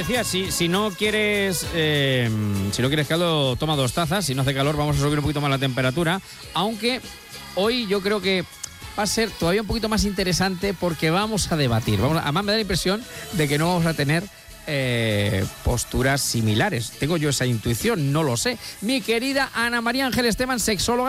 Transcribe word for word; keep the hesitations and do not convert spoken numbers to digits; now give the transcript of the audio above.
decía, si, si no quieres eh, si no quieres caldo, toma dos tazas. Si no hace calor, vamos a subir un poquito más la temperatura. Aunque hoy yo creo que va a ser todavía un poquito más interesante porque vamos a debatir. Vamos a, además me da la impresión de que no vamos a tener eh, posturas similares. Tengo yo esa intuición, no lo sé. Mi querida Ana María Ángel Esteban, sexóloga.